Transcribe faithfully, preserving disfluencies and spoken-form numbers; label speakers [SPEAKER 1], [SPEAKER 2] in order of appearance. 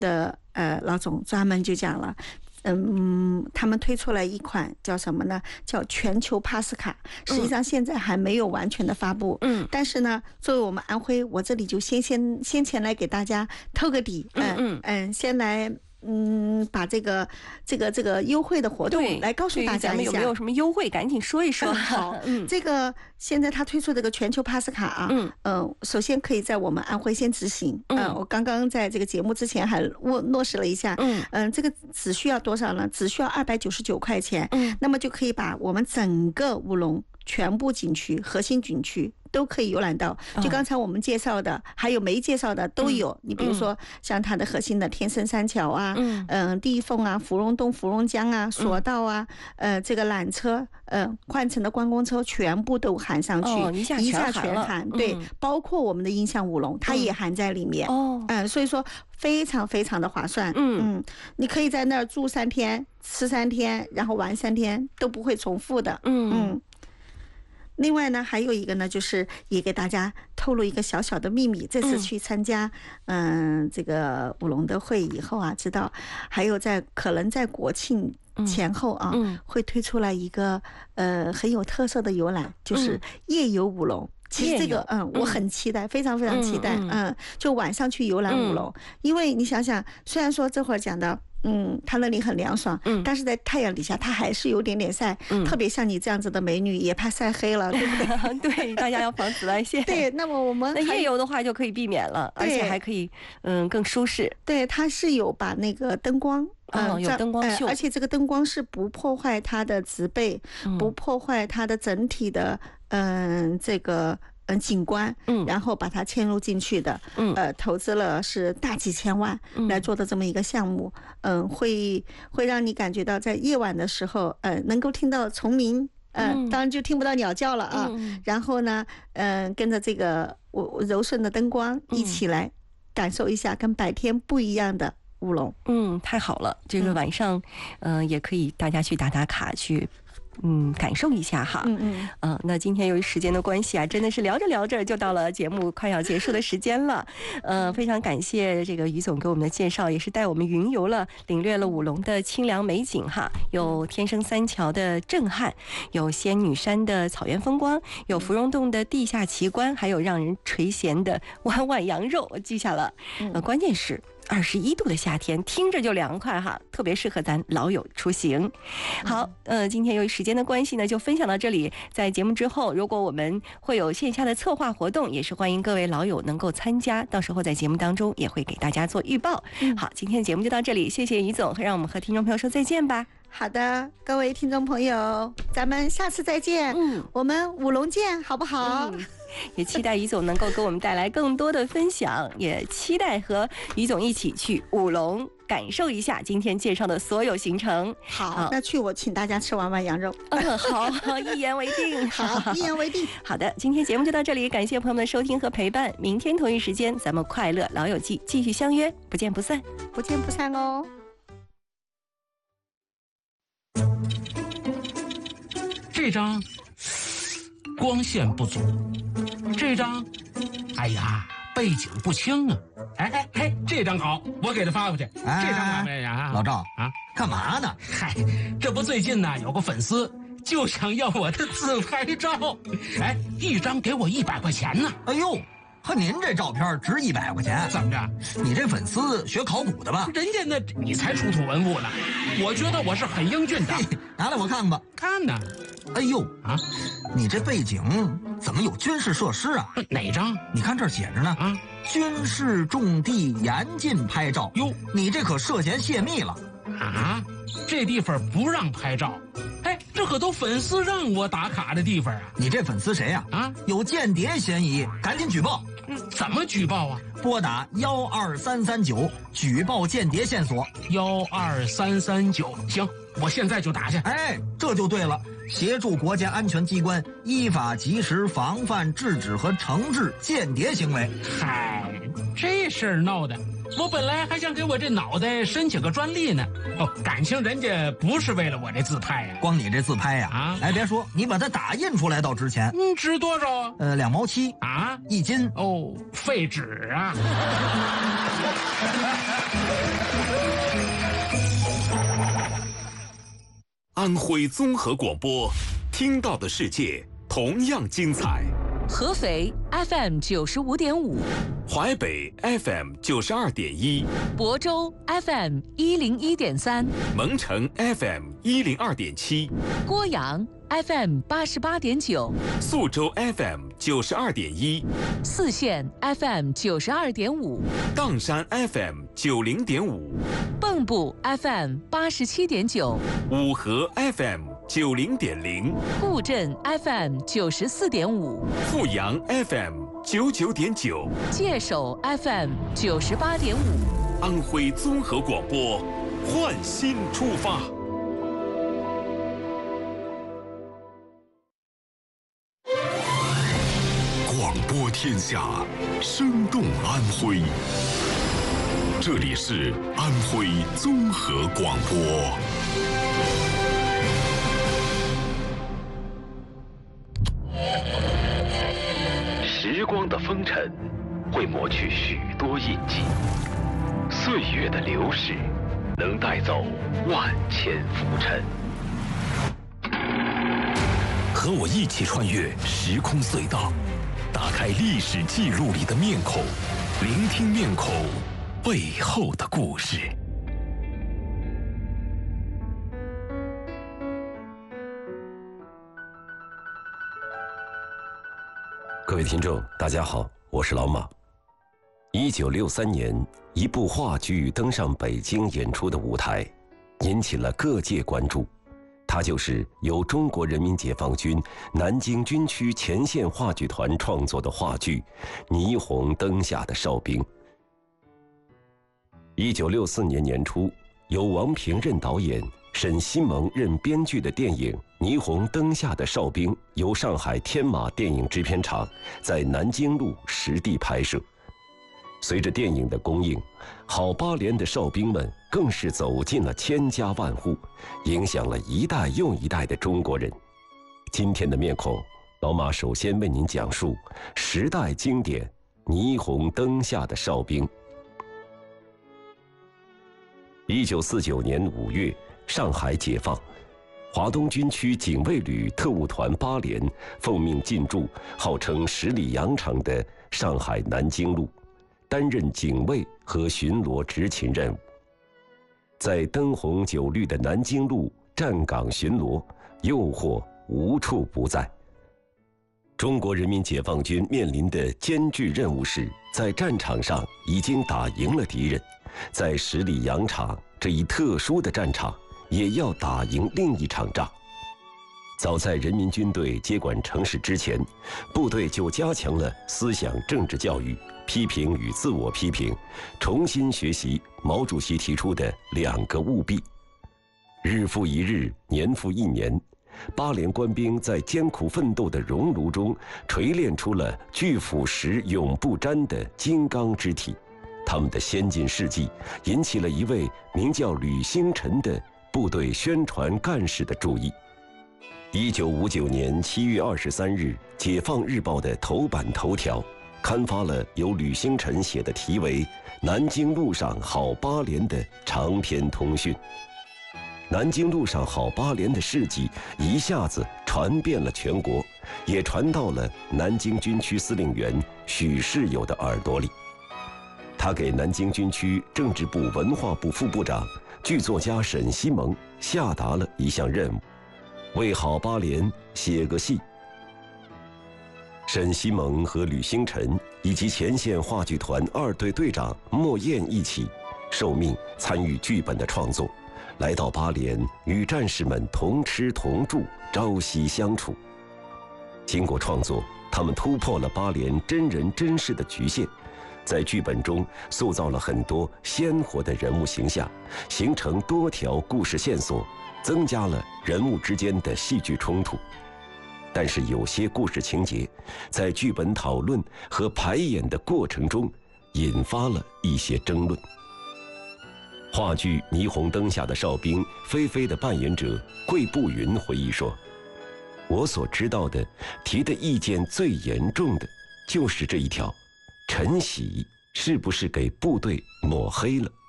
[SPEAKER 1] 的呃老总专门就讲了。嗯，他们推出来一款叫什么呢？叫全球帕斯卡，实际上现在还没有完全的发布。嗯，但是呢，作为我们安徽，我这里就先先先前来给大家透个底。嗯嗯嗯，先来。嗯，把这个这个这个优惠的活动来告诉大家一下，
[SPEAKER 2] 咱们有没有什么优惠？赶紧说一说。
[SPEAKER 1] 好，嗯，这个现在他推出这个全球帕斯卡啊，嗯嗯、呃，首先可以在我们安徽先执行。嗯、呃，我刚刚在这个节目之前还落落实了一下。嗯嗯、呃，这个只需要多少呢？只需要二百九十九块钱。嗯，那么就可以把我们整个乌龙全部景区、核心景区。都可以游览到，就刚才我们介绍的，哦、还有没介绍的都有。嗯、你比如说，像它的核心的天生三桥啊，嗯、呃，地凤啊，芙蓉洞、芙蓉江啊，索道啊，嗯、呃，这个缆车，呃，换乘的观光车全部都含上去，
[SPEAKER 2] 哦、一下
[SPEAKER 1] 一下全含，对，嗯、包括我们的音像舞龙，它也含在里面。哦，嗯、呃，所以说非常非常的划算。嗯嗯，你可以在那儿住三天，吃三天，然后玩三天，都不会重复的。嗯嗯。另外呢，还有一个呢，就是也给大家透露一个小小的秘密。这次去参加嗯、呃、这个舞龙的会以后啊，知道还有在可能在国庆前后啊，嗯、会推出来一个呃很有特色的游览，就是夜游舞龙。其实这个嗯，我很期待，非常非常期待。嗯，嗯就晚上去游览舞龙，嗯、因为你想想，虽然说这会儿讲的。嗯，它那里很凉爽，嗯，但是在太阳底下，它还是有点点晒，嗯，特别像你这样子的美女，也怕晒黑了，对不对？
[SPEAKER 2] 对，大家要防紫外线。
[SPEAKER 1] 对，那么我们
[SPEAKER 2] 那夜游的话就可以避免了，而且还可以嗯更舒适。
[SPEAKER 1] 对，它是有把那个灯光。
[SPEAKER 2] 哦，有灯光秀、
[SPEAKER 1] 呃，而且这个灯光是不破坏它的植被，嗯、不破坏它的整体的嗯、呃、这个。嗯，景观，嗯，然后把它嵌入进去的，嗯，呃，投资了是大几千万来做的这么一个项目，嗯，会会让你感觉到在夜晚的时候，呃，能够听到虫鸣，呃，嗯，当然就听不到鸟叫了啊。嗯、然后呢，嗯、呃，跟着这个我柔顺的灯光一起来感受一下跟白天不一样的乌龙。
[SPEAKER 2] 嗯，太好了，这个晚上，嗯、呃，也可以大家去打打卡去。嗯，感受一下哈。嗯嗯。嗯、呃，那今天由于时间的关系啊，真的是聊着聊着就到了节目快要结束的时间了。呃，非常感谢这个于总给我们的介绍，也是带我们云游了，领略了舞龙的清凉美景哈，有天生三桥的震撼，有仙女山的草原风光，有芙蓉洞的地下奇观，还有让人垂涎的弯弯羊肉，我记下了。呃，关键是。二十一度的夏天，听着就凉快哈，特别适合咱老友出行。好，呃，今天由于时间的关系呢，就分享到这里。在节目之后，如果我们会有线下的策划活动，也是欢迎各位老友能够参加，到时候在节目当中也会给大家做预报。嗯、好，今天的节目就到这里，谢谢于总，让我们和听众朋友说再见吧。
[SPEAKER 1] 好的，各位听众朋友，咱们下次再见。嗯，我们舞龙见，好不好？
[SPEAKER 2] 嗯，也期待于总能够给我们带来更多的分享，也期待和于总一起去舞龙，感受一下今天介绍的所有行程。
[SPEAKER 1] 好，好那去我请大家吃碗碗羊肉。
[SPEAKER 2] 嗯，好，好，一言为定。
[SPEAKER 1] 好，一言为定。
[SPEAKER 2] 好的，今天节目就到这里，感谢朋友们的收听和陪伴。明天同一时间，咱们快乐老友记继续相约，不见不散，
[SPEAKER 1] 不见不散哦。
[SPEAKER 3] 这张光线不足，这张，哎呀，背景不清啊！哎哎哎，这张好，我给他发过去。哎、这张哪位呀？
[SPEAKER 4] 老赵啊，干嘛呢？
[SPEAKER 3] 嗨，这不最近呢有个粉丝就想要我的自拍照，哎，一张给我一百块钱呢。
[SPEAKER 4] 哎呦！和您这照片值一百块钱，
[SPEAKER 3] 怎么着？
[SPEAKER 4] 你这粉丝学考古的吧？
[SPEAKER 3] 人家那你才出土文物呢，我觉得我是很英俊的。
[SPEAKER 4] 拿来我看看吧。
[SPEAKER 3] 看呢。
[SPEAKER 4] 哎呦啊，你这背景怎么有军事设施啊？
[SPEAKER 3] 哪张？
[SPEAKER 4] 你看这儿写着呢啊，军事重地严禁拍照。哟，你这可涉嫌泄密了
[SPEAKER 3] 啊！这地方不让拍照。哎，这可都粉丝让我打卡的地方啊！
[SPEAKER 4] 你这粉丝谁呀？啊，有间谍嫌疑，赶紧举报！
[SPEAKER 3] 嗯，怎么举报啊？
[SPEAKER 4] 拨打幺二三三九举报间谍线索。
[SPEAKER 3] 幺二三三九，行，我现在就打去。
[SPEAKER 4] 哎，这就对了，协助国家安全机关依法及时防范、制止和惩治间谍行为。
[SPEAKER 3] 嗨，这事儿闹的， 我本来还想给我这脑袋申请个专利呢。哦，感情人家不是为了我这自拍呀、啊，
[SPEAKER 4] 光你这自拍呀、啊，啊，哎，别说，你把它打印出来倒值钱。
[SPEAKER 3] 嗯，值多少？
[SPEAKER 4] 呃，两毛七
[SPEAKER 3] 啊，
[SPEAKER 4] 一斤。
[SPEAKER 3] 哦，废纸啊。
[SPEAKER 5] 安徽综合广播，听到的世界同样精彩。
[SPEAKER 6] 合肥 F M 九十五点五，
[SPEAKER 5] 淮北 F M 九十二点一，
[SPEAKER 6] 亳州 F M 一零一点三，
[SPEAKER 5] 蒙城 F M 一零二点七，
[SPEAKER 6] 郭阳 F M 八十八点九，
[SPEAKER 5] 宿州 F M 九十二点一，
[SPEAKER 6] 泗县 F M 九十二点五，
[SPEAKER 5] 砀山 F M 九零点五，
[SPEAKER 6] 蚌埠 F M 八十七点九，
[SPEAKER 5] 五河 F M 九零点零，
[SPEAKER 6] 固镇 F M 九十四点五，
[SPEAKER 5] 阜阳 F M 九九点九，
[SPEAKER 6] 界首 F M 九十八点五。
[SPEAKER 5] 安徽综合广播，焕新出发。
[SPEAKER 7] 广播天下，生动安徽。这里是安徽综合广播。
[SPEAKER 8] 时光的风尘会抹去许多印记，岁月的流逝能带走万千浮尘。
[SPEAKER 7] 和我一起穿越时空隧道，打开历史记录里的面孔，聆听面孔背后的故事。
[SPEAKER 9] 各位听众，大家好，我是老马。一九六三年，一部话剧登上北京演出的舞台，引起了各界关注。它就是由中国人民解放军南京军区前线话剧团创作的话剧《霓虹灯下的哨兵》。一九六四年年初，由王平任导演、沈西蒙任编剧的电影《霓虹灯下的哨兵》由上海天马电影制片厂在南京路实地拍摄。随着电影的公映，好八连的哨兵们更是走进了千家万户，影响了一代又一代的中国人。今天的面孔，老马首先为您讲述时代经典《霓虹灯下的哨兵》。一九四九年五月，上海解放，华东军区警卫旅特务团八连奉命进驻号称十里洋场的上海南京路，担任警卫和巡逻执勤任务。在灯红酒绿的南京路站岗巡逻，诱惑无处不在。中国人民解放军面临的艰巨任务是，在战场上已经打赢了敌人，在十里洋场这一特殊的战场，也要打赢另一场仗。早在人民军队接管城市之前，部队就加强了思想政治教育、批评与自我批评，重新学习毛主席提出的两个务必。日复一日，年复一年，八连官兵在艰苦奋斗的熔炉中锤炼出了拒腐蚀永不沾的金刚之体。他们的先进事迹引起了一位名叫吕星辰的部队宣传干事的注意。一九五九年七月二十三日，《解放日报》的头版头条刊发了由吕星辰写的题为《南京路上好八连》的长篇通讯。南京路上好八连的事迹一下子传遍了全国，也传到了南京军区司令员许世友的耳朵里。他给南京军区政治部文化部副部长、剧作家沈西蒙下达了一项任务，为好八连写个戏。沈西蒙和吕星辰以及前线话剧团二队队长莫燕一起受命参与剧本的创作，来到八连与战士们同吃同住，朝夕相处。经过创作，他们突破了八连真人真事的局限，在剧本中塑造了很多鲜活的人物形象，形成多条故事线索，增加了人物之间的戏剧冲突。但是有些故事情节，在剧本讨论和排演的过程中， 引发了一些争论。话剧《霓虹灯下的哨兵》菲菲的扮演者桂步云回忆说：“我所知道的，提的意见最严重的就是这一条，陈喜是不是给部队抹黑了？”